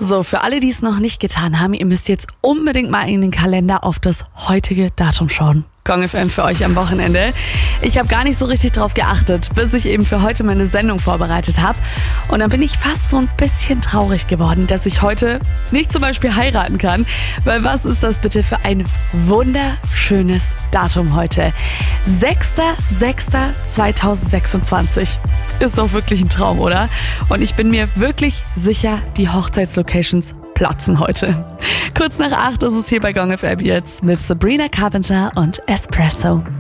So, für alle, die es noch nicht getan haben, ihr müsst jetzt unbedingt mal in den Kalender auf das heutige Datum schauen. Gong FM für euch am Wochenende. Ich habe gar nicht so richtig drauf geachtet, bis ich eben für heute meine Sendung vorbereitet habe. Und dann bin ich fast so ein bisschen traurig geworden, dass ich heute nicht zum Beispiel heiraten kann. Weil was ist das bitte für ein wunderschönes Datum heute? 6.6.2026. Ist doch wirklich ein Traum, oder? Und ich bin mir wirklich sicher, die Hochzeitslocations platzen heute. Kurz nach 8 ist es hier bei Gong FM jetzt mit Sabrina Carpenter und Espresso.